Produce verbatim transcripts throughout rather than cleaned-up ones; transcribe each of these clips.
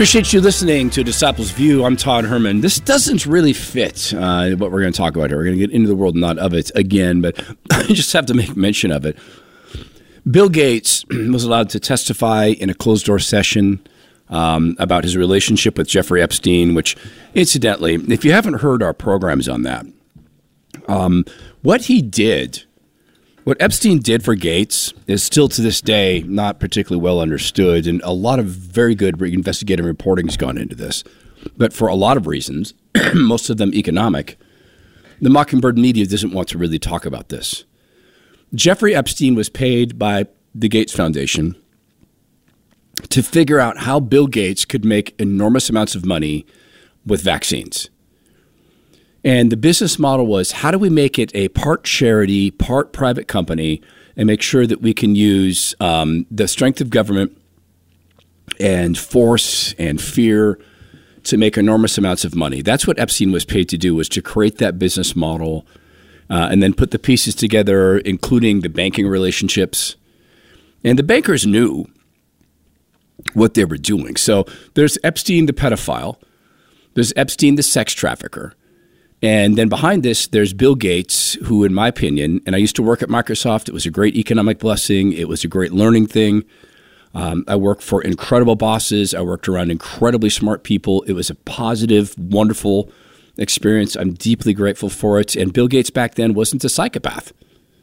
Appreciate you listening to Disciples View. I'm Todd Herman. This doesn't really fit uh, what we're going to talk about here. We're going to get into the world not of it again, but I just have to make mention of it. Bill Gates was allowed to testify in a closed-door session um, about his relationship with Jeffrey Epstein, which, incidentally, if you haven't heard our programs on that, um, what he did, what Epstein did for Gates is still to this day not particularly well understood, and a lot of very good investigative reporting has gone into this. But for a lot of reasons, most of them economic, the Mockingbird media doesn't want to really talk about this. Jeffrey Epstein was paid by the Gates Foundation to figure out how Bill Gates could make enormous amounts of money with vaccines. And the business model was, how do we make it a part charity, part private company, and make sure that we can use um, the strength of government and force and fear to make enormous amounts of money? That's what Epstein was paid to do, was to create that business model uh, and then put the pieces together, including the banking relationships. And the bankers knew what they were doing. So there's Epstein the pedophile. There's Epstein the sex trafficker. And then behind this, there's Bill Gates, who, in my opinion, and I used to work at Microsoft. It was a great economic blessing. It was a great learning thing. Um, I worked for incredible bosses. I worked around incredibly smart people. It was a positive, wonderful experience. I'm deeply grateful for it. And Bill Gates back then wasn't a psychopath.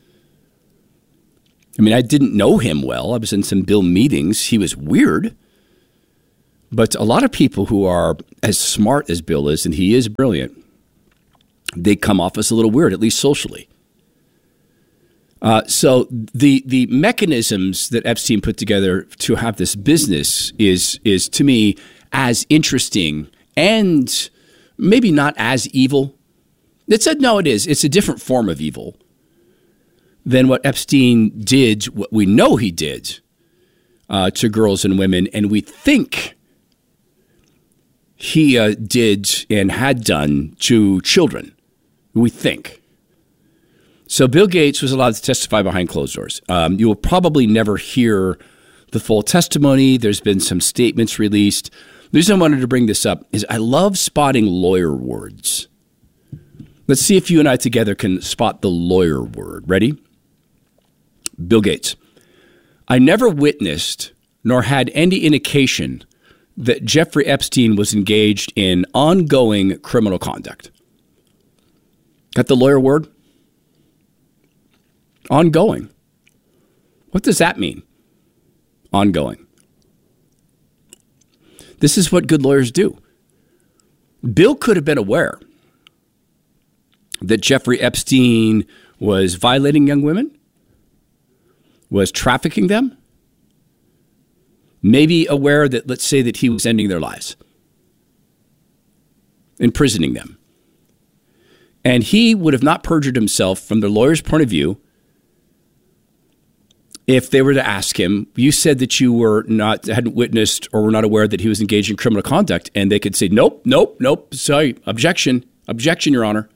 I mean, I didn't know him well. I was in some Bill meetings. He was weird. But a lot of people who are as smart as Bill is, and he is brilliant, they come off as a little weird, at least socially. Uh, so the the mechanisms that Epstein put together to have this business is is to me as interesting and maybe not as evil. It's a, no, it is. It's a different form of evil than what Epstein did, what we know he did uh, to girls and women, and we think he uh, did and had done to children. We think. So Bill Gates was allowed to testify behind closed doors. Um, you will probably never hear the full testimony. There's been some statements released. The reason I wanted to bring this up is I love spotting lawyer words. Let's see if you and I together can spot the lawyer word. Ready? Bill Gates. I never witnessed nor had any indication that Jeffrey Epstein was engaged in ongoing criminal conduct. Got the lawyer word? Ongoing. What does that mean? Ongoing. This is what good lawyers do. Bill could have been aware that Jeffrey Epstein was violating young women, was trafficking them, maybe aware that, let's say, that he was ending their lives, imprisoning them. And he would have not perjured himself from the lawyer's point of view if they were to ask him, you said that you were not, hadn't witnessed or were not aware that he was engaged in criminal conduct. And they could say, nope, nope, nope, sorry, objection, objection, Your Honor.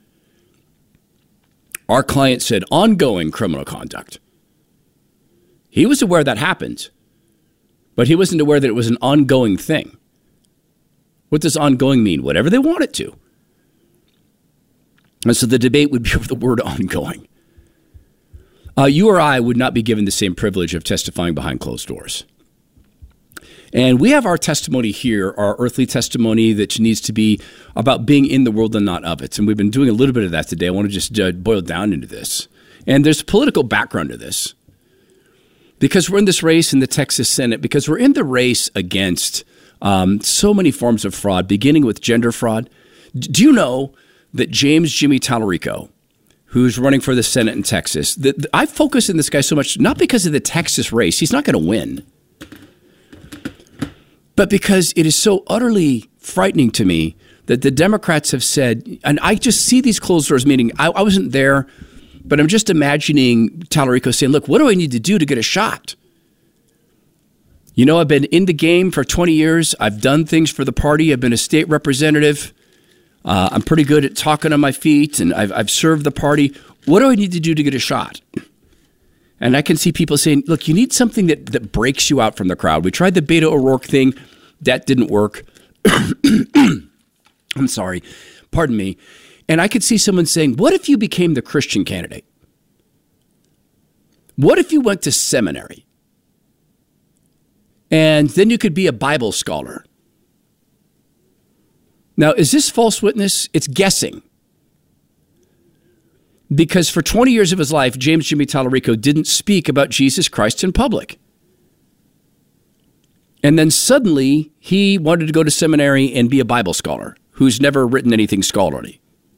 Our client said ongoing criminal conduct. He was aware that happened, but he wasn't aware that it was an ongoing thing. What does ongoing mean? Whatever they want it to. And so the debate would be over the word ongoing. Uh, you or I would not be given the same privilege of testifying behind closed doors. And we have our testimony here, our earthly testimony that needs to be about being in the world and not of it. And we've been doing a little bit of that today. I want to just uh, boil down into this. And there's political background to this. Because we're in this race in the Texas Senate, because we're in the race against um, so many forms of fraud, beginning with gender fraud. Do you know that James Jimmy Tallarico, who's running for the Senate in Texas, the, the, I focus on this guy so much, not because of the Texas race, he's not going to win, but because it is so utterly frightening to me that the Democrats have said, and I just see these closed doors meeting, I, I wasn't there, but I'm just imagining Tallarico saying, look, what do I need to do to get a shot? You know, I've been in the game for twenty years. I've done things for the party. I've been a state representative. Uh, I'm pretty good at talking on my feet, and I've, I've served the party. What do I need to do to get a shot? And I can see people saying, look, you need something that, that breaks you out from the crowd. We tried the Beto O'Rourke thing. That didn't work. I'm sorry, pardon me. And I could see someone saying, what if you became the Christian candidate? What if you went to seminary? And then you could be a Bible scholar. Now, is this false witness? It's guessing. Because for twenty years of his life, James Jimmy Tallarico didn't speak about Jesus Christ in public. And then suddenly, he wanted to go to seminary and be a Bible scholar who's never written anything scholarly.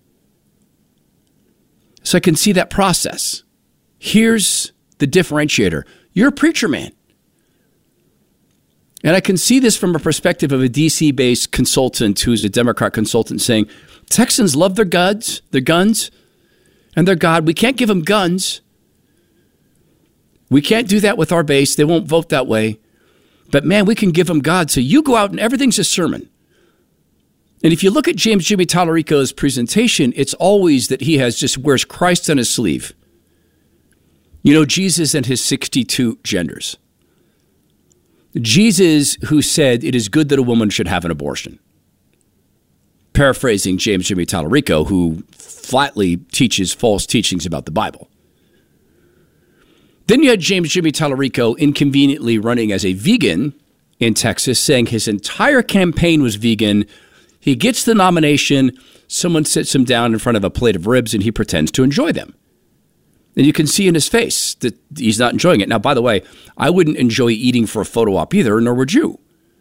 So I can see that process. Here's the differentiator. You're a preacher man. And I can see this from a perspective of a D C-based consultant who's a Democrat consultant saying, Texans love their guns, their guns, and their God. We can't give them guns. We can't do that with our base. They won't vote that way. But man, we can give them God. So you go out and everything's a sermon. And if you look at James Jimmy Tallarico's presentation, it's always that he has just wears Christ on his sleeve. You know, Jesus and his sixty-two genders. Jesus, who said it is good that a woman should have an abortion. Paraphrasing James Jimmy Tallarico, who flatly teaches false teachings about the Bible. Then you had James Jimmy Tallarico inconveniently running as a vegan in Texas, saying his entire campaign was vegan. He gets the nomination, someone sits him down in front of a plate of ribs, and he pretends to enjoy them. And you can see in his face that he's not enjoying it. Now, by the way, I wouldn't enjoy eating for a photo op either, nor would you.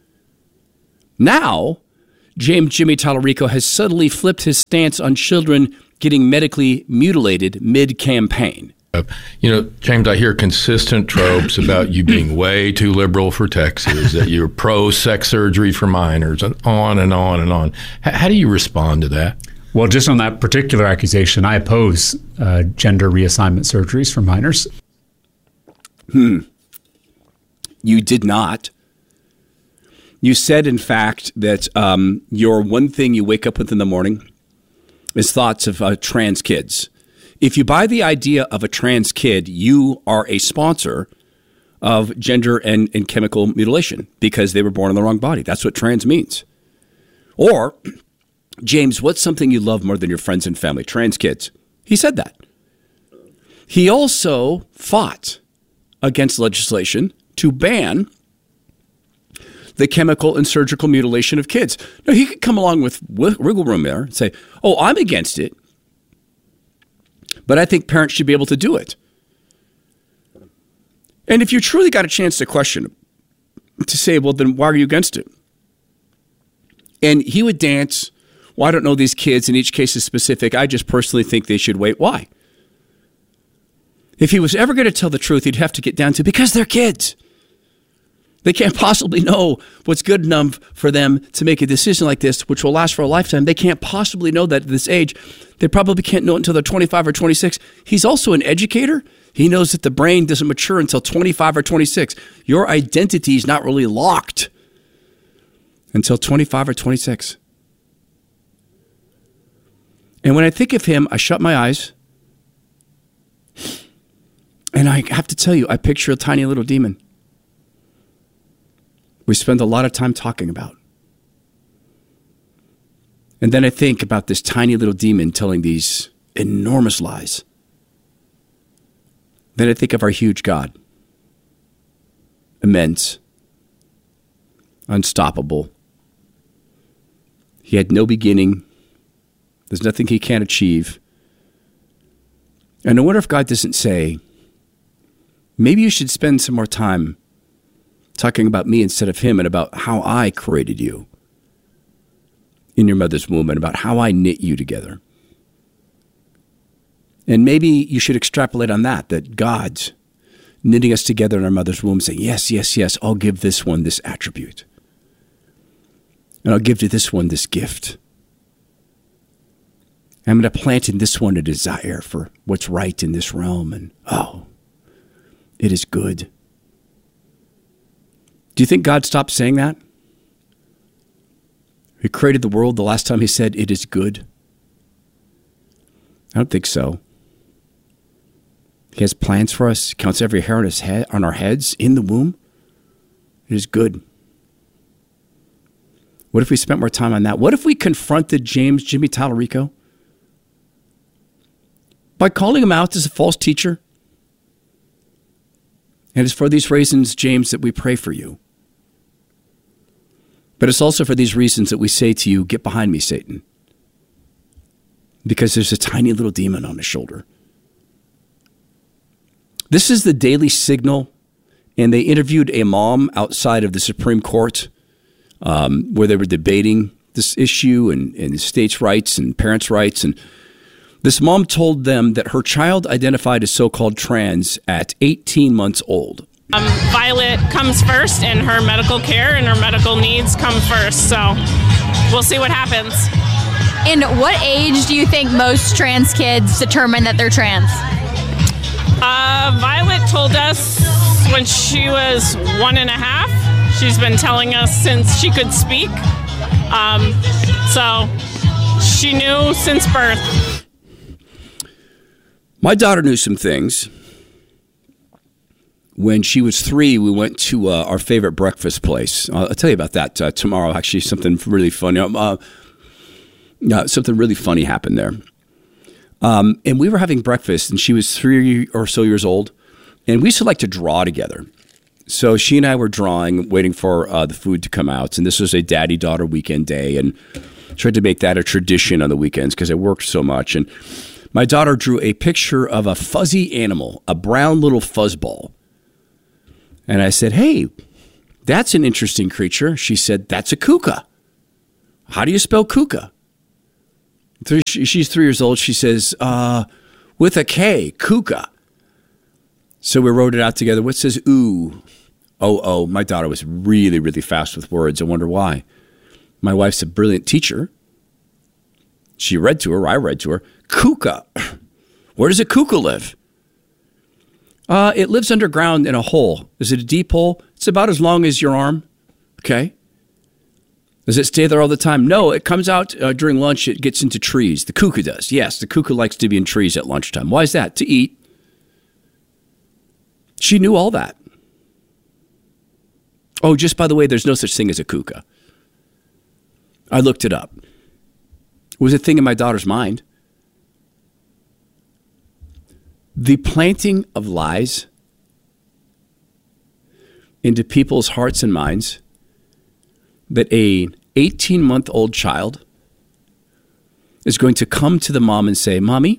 Now, James Jimmy Tallarico has suddenly flipped his stance on children getting medically mutilated mid-campaign. You know, James, I hear consistent tropes about you being way too liberal for Texas, that you're pro-sex surgery for minors, and on and on and on. H- how do you respond to that? Well, just on that particular accusation, I oppose uh, gender reassignment surgeries for minors. Hmm. You did not. You said, in fact, that um, your one thing you wake up with in the morning is thoughts of uh, trans kids. If you buy the idea of a trans kid, you are a sponsor of gender and, and chemical mutilation because they were born in the wrong body. That's what trans means. Or, James, what's something you love more than your friends and family? Trans kids. He said that. He also fought against legislation to ban the chemical and surgical mutilation of kids. Now, he could come along with wiggle room there and say, oh, I'm against it, but I think parents should be able to do it. And if you truly got a chance to question him, to say, well, then why are you against it? And he would dance, well, I don't know these kids, and each case is specific. I just personally think they should wait. Why? If he was ever going to tell the truth, he'd have to get down to, because they're kids. They can't possibly know what's good enough for them to make a decision like this, which will last for a lifetime. They can't possibly know that at this age. They probably can't know it until they're twenty-five or twenty-six. He's also an educator. He knows that the brain doesn't mature until twenty-five or twenty-six. Your identity is not really locked until twenty-five or twenty-six. And when I think of him, I shut my eyes. And I have to tell you, I picture a tiny little demon. We spend a lot of time talking about. And then I think about this tiny little demon telling these enormous lies. Then I think of our huge God. Immense. Unstoppable. He had no beginning. There's nothing he can't achieve. And I wonder if God doesn't say, maybe you should spend some more time talking about me instead of him, and about how I created you in your mother's womb, and about how I knit you together. And maybe you should extrapolate on that, that God's knitting us together in our mother's womb, saying, yes, yes, yes, I'll give this one this attribute. And I'll give to this one this gift. I'm going to plant in this one a desire for what's right in this realm. And, oh, it is good. Do you think God stopped saying that? He created the world the last time he said, it is good? I don't think so. He has plans for us. He counts every hair on his head, on our heads in the womb. It is good. What if we spent more time on that? What if we confronted James Jimmy Tallarico by calling him out as a false teacher? And it's for these reasons, James, that we pray for you. But it's also for these reasons that we say to you, get behind me, Satan. Because there's a tiny little demon on his shoulder. This is the Daily Signal, and they interviewed a mom outside of the Supreme Court um, where they were debating this issue and, and states' rights and parents' rights. And this mom told them that her child identified as so-called trans at eighteen months old. Um, Violet comes first, and her medical care and her medical needs come first. So we'll see what happens. In what age do you think most trans kids determine that they're trans? Uh, Violet told us when she was one and a half. She's been telling us since she could speak. Um, so she knew since birth. My daughter knew some things. When she was three, we went to uh, our favorite breakfast place. I'll, I'll tell you about that uh, tomorrow. Actually, something really funny. Um, uh, uh, something really funny happened there. Um, and we were having breakfast, and she was three or so years old. And we used to like to draw together. So she and I were drawing, waiting for uh, the food to come out. And this was a daddy-daughter weekend day. And tried to make that a tradition on the weekends because I worked so much. And my daughter drew a picture of a fuzzy animal, a brown little fuzzball. And I said, hey, that's an interesting creature. She said, that's a kuka. How do you spell kuka? She's three years old. She says, uh, with a K, kuka. So we wrote it out together. What says ooh? Oh, oh. My daughter was really, really fast with words. I wonder why. My wife's a brilliant teacher. She read to her. I read to her. Kuka. Where does a kuka live? Uh, it lives underground in a hole. Is it a deep hole? It's about as long as your arm. Okay. Does it stay there all the time? No, it comes out uh, during lunch. It gets into trees. The cuckoo does. Yes, the cuckoo likes to be in trees at lunchtime. Why is that? To eat. She knew all that. Oh, just by the way, there's no such thing as a kuka. I looked it up. It was a thing in my daughter's mind. The planting of lies into people's hearts and minds that a eighteen-month-old child is going to come to the mom and say, Mommy,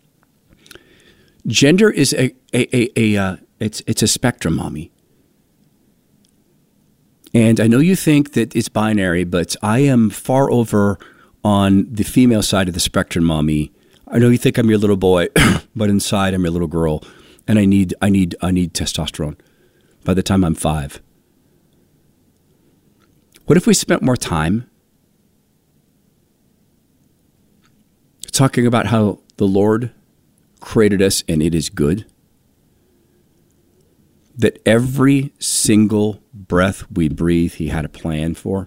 gender is a a a, a uh, it's it's a spectrum, Mommy. And I know you think that it's binary, but I am far over on the female side of the spectrum, Mommy. I know you think I'm your little boy, but inside I'm your little girl, and I need I need I need testosterone by the time I'm five. What if we spent more time talking about how the Lord created us and it is good? That every single breath we breathe, He had a plan for?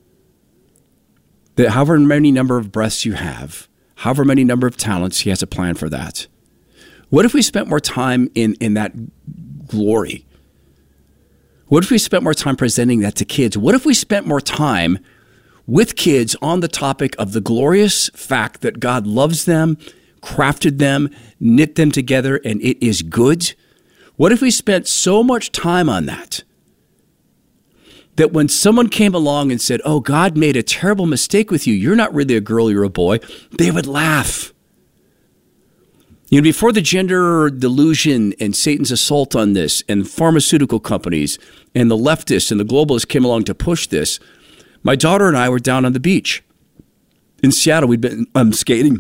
That however many number of breaths you have, however many number of talents, He has a plan for that. What if we spent more time in, in that glory? What if we spent more time presenting that to kids? What if we spent more time with kids on the topic of the glorious fact that God loves them, crafted them, knit them together, and it is good? What if we spent so much time on that, that when someone came along and said, oh, God made a terrible mistake with you, you're not really a girl, you're a boy, they would laugh. You know, before the gender delusion and Satan's assault on this and pharmaceutical companies and the leftists and the globalists came along to push this, my daughter and I were down on the beach in Seattle. We'd been um, skating.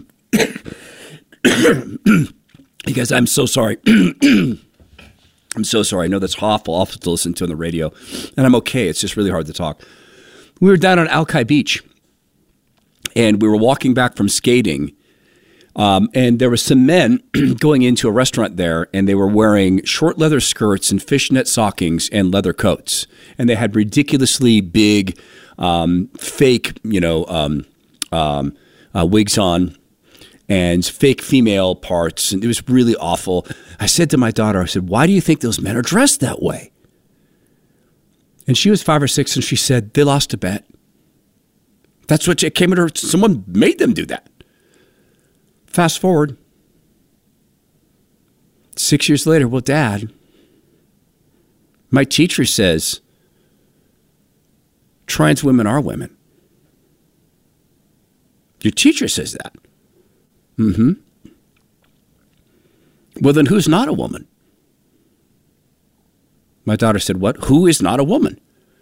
You guys, I'm so sorry. I'm so sorry. I know that's awful, awful to listen to on the radio. And I'm okay. It's just really hard to talk. We were down on Alki Beach. And we were walking back from skating. Um, and there were some men going into a restaurant there, and they were wearing short leather skirts and fishnet stockings and leather coats. And they had ridiculously big, um, fake, you know, um, um, uh, wigs on and fake female parts. And it was really awful. I said to my daughter, I said, why do you think those men are dressed that way? And she was five or six, and she said, they lost a bet. That's what it came into her. Someone made them do that. Fast forward. Six years later, well, Dad, my teacher says trans women are women. Your teacher says that. Mm-hmm. Well, then who's not a woman? My daughter said, what? Who is not a woman?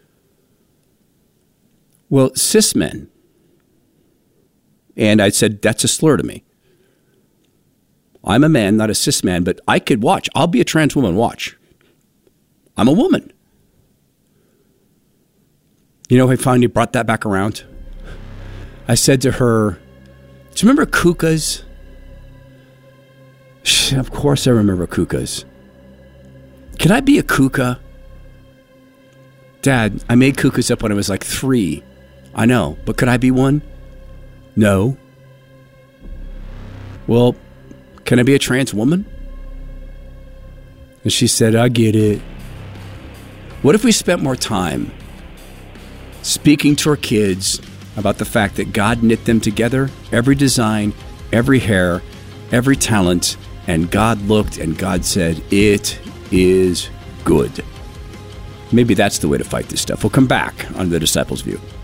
Well, cis men. And I said, that's a slur to me. I'm a man, not a cis man, but I could watch. I'll be a trans woman, watch. I'm a woman. You know, I finally brought that back around. I said to her, do you remember Kukas? Of course I remember Kukas. Can I be a Kuka? Dad, I made Kukas up when I was like three. I know, but could I be one? No. Well, can I be a trans woman? And she said, I get it. What if we spent more time speaking to our kids about the fact that God knit them together, every design, every hair, every talent, and God looked and God said, it is good. Maybe that's the way to fight this stuff. We'll come back on The Disciples' View.